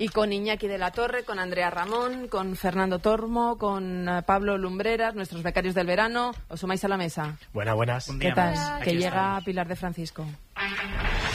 Y con Iñaki de la Torre, con Andrea Ramón, con Fernando Tormo, con Pablo Lumbreras, nuestros becarios del verano. ¿Os sumáis a la mesa? Buenas. ¿Qué tal? Que llega Pilar de Francisco.